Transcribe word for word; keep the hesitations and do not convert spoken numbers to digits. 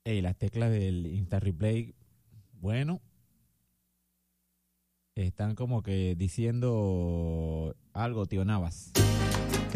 Ey, las teclas del Insta Replay, bueno, están como que diciendo algo, tío Navas.